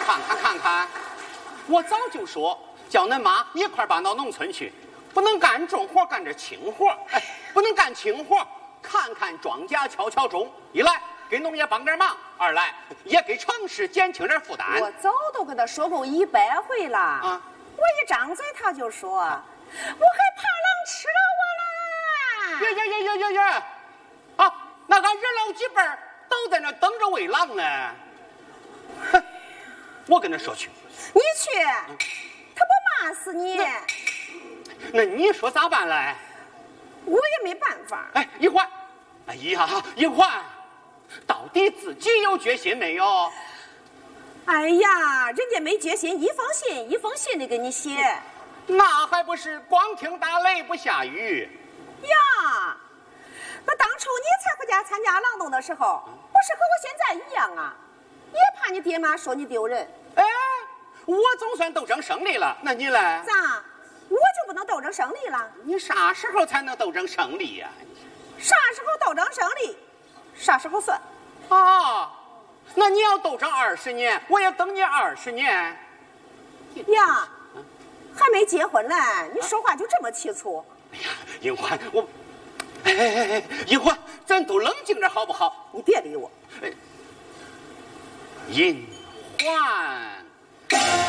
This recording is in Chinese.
看看，我早就说叫恁妈一块搬到农村去，不能干重活，干这轻活。哎，不能干轻活，看看庄稼，敲钟。一来给农业帮点忙，二来也给城市减轻点负担。 我早都跟他说过100回了啊！我一张嘴他就说，我还怕狼吃了我啦！ 呀！啊，那俺人老几辈都在那等着喂狼呢。哼，我跟他说去。 你去，他不骂死你。 那你说咋办嘞？ 我也没办法。 哎，一环，哎呀，一环，到底自己有决心没有？ 哎呀，人家没决心，一封信的给你写。 那还不是光听打雷不下雨呀？那当初你才回家参加劳动的时候，不是和我现在一样啊？也怕你爹妈说你丢人。 哎，我总算斗争胜利了，那你嘞？ 咋？我就不能斗争胜利了？ 你啥时候才能斗争胜利呀？ 啥时候斗争胜利，啥时候算。 啊，那你要斗争20年，我也等你20年。 呀，还没结婚呢，你说话就这么气粗？ 哎呀，银环，我，哎，银环，咱都冷静点好不好？ 你别理我。 银环。